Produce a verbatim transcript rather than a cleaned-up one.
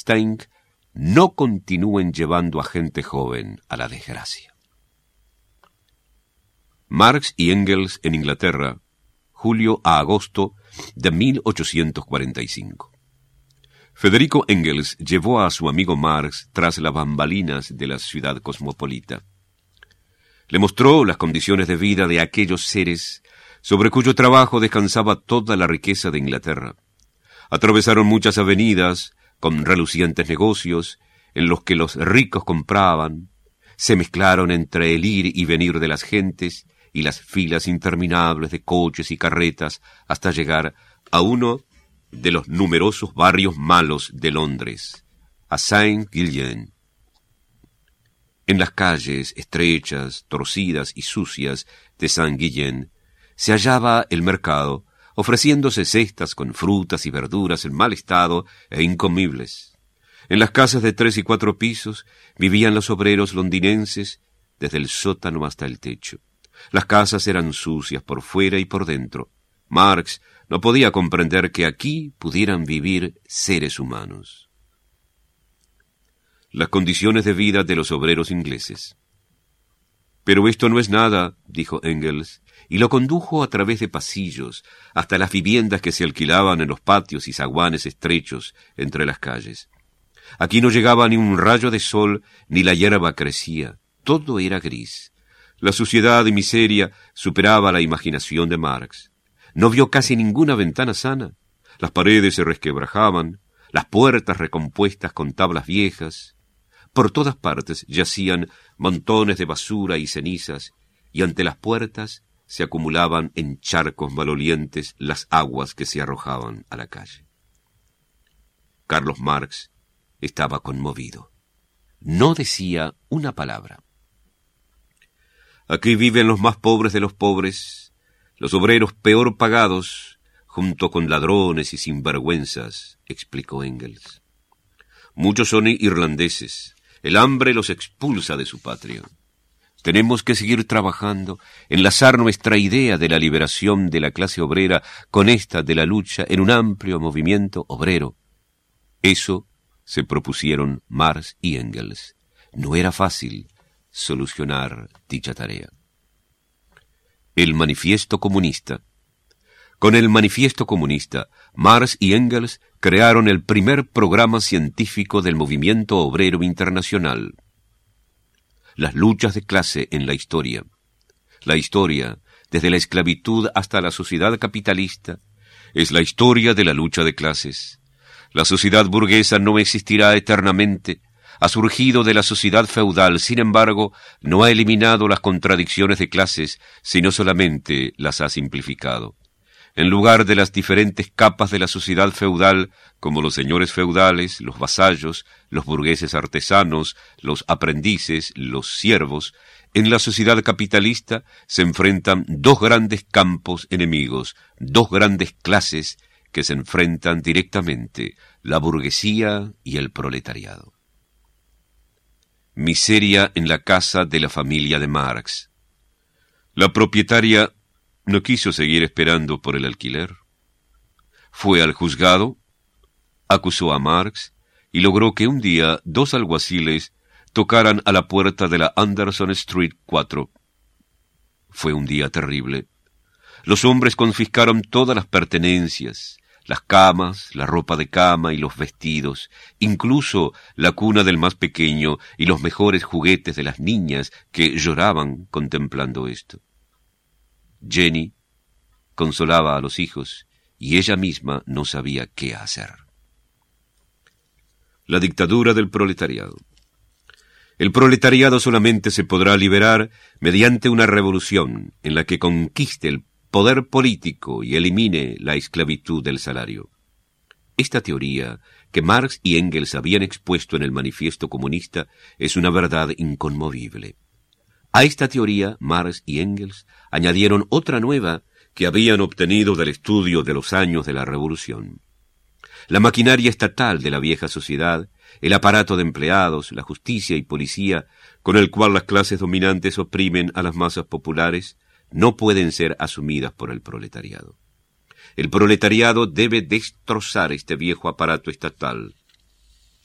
think tank no continúen llevando a gente joven a la desgracia. Marx y Engels en Inglaterra, julio a agosto de mil ochocientos cuarenta y cinco. Federico Engels llevó a su amigo Marx tras las bambalinas de la ciudad cosmopolita. Le mostró las condiciones de vida de aquellos seres sobre cuyo trabajo descansaba toda la riqueza de Inglaterra. Atravesaron muchas avenidas con relucientes negocios en los que los ricos compraban, se mezclaron entre el ir y venir de las gentes y las filas interminables de coches y carretas hasta llegar a uno de los numerosos barrios malos de Londres, a Saint-Gilgen. En las calles estrechas, torcidas y sucias de Saint-Gilgen se hallaba el mercado, ofreciéndose cestas con frutas y verduras en mal estado e incomibles. En las casas de tres y cuatro pisos vivían los obreros londinenses desde el sótano hasta el techo. Las casas eran sucias por fuera y por dentro. Marx no podía comprender que aquí pudieran vivir seres humanos. Las condiciones de vida de los obreros ingleses. Pero esto no es nada, dijo Engels, y lo condujo a través de pasillos hasta las viviendas que se alquilaban en los patios y zaguanes estrechos entre las calles. Aquí no llegaba ni un rayo de sol, ni la hierba crecía. Todo era gris. La suciedad y miseria superaba la imaginación de Marx. No vio casi ninguna ventana sana. Las paredes se resquebrajaban, las puertas recompuestas con tablas viejas. Por todas partes yacían montones de basura y cenizas, y ante las puertas se acumulaban en charcos malolientes las aguas que se arrojaban a la calle. Carlos Marx estaba conmovido. No decía una palabra. Aquí viven los más pobres de los pobres, los obreros peor pagados, junto con ladrones y sinvergüenzas, explicó Engels. Muchos son irlandeses. El hambre los expulsa de su patria. Tenemos que seguir trabajando, enlazar nuestra idea de la liberación de la clase obrera con esta de la lucha en un amplio movimiento obrero. Eso se propusieron Marx y Engels. No era fácil solucionar dicha tarea. El Manifiesto Comunista. Con el Manifiesto Comunista, Marx y Engels crearon el primer programa científico del movimiento obrero internacional. Las luchas de clase en la historia. La historia, desde la esclavitud hasta la sociedad capitalista, es la historia de la lucha de clases. La sociedad burguesa no existirá eternamente. Ha surgido de la sociedad feudal, sin embargo, no ha eliminado las contradicciones de clases, sino solamente las ha simplificado. En lugar de las diferentes capas de la sociedad feudal, como los señores feudales, los vasallos, los burgueses artesanos, los aprendices, los siervos, en la sociedad capitalista se enfrentan dos grandes campos enemigos, dos grandes clases que se enfrentan directamente, la burguesía y el proletariado. Miseria en la casa de la familia de Marx. La propietaria no quiso seguir esperando por el alquiler. Fue al juzgado, acusó a Marx y logró que un día dos alguaciles tocaran a la puerta de la Anderson Street cuatro. Fue un día terrible. Los hombres confiscaron todas las pertenencias, las camas, la ropa de cama y los vestidos, incluso la cuna del más pequeño y los mejores juguetes de las niñas que lloraban contemplando esto. Jenny consolaba a los hijos y ella misma no sabía qué hacer. La dictadura del proletariado. El proletariado solamente se podrá liberar mediante una revolución en la que conquiste el poder político y elimine la esclavitud del salario. Esta teoría, que Marx y Engels habían expuesto en el Manifiesto Comunista, es una verdad inconmovible. A esta teoría, Marx y Engels añadieron otra nueva que habían obtenido del estudio de los años de la Revolución. La maquinaria estatal de la vieja sociedad, el aparato de empleados, la justicia y policía, con el cual las clases dominantes oprimen a las masas populares, no pueden ser asumidas por el proletariado. El proletariado debe destrozar este viejo aparato estatal,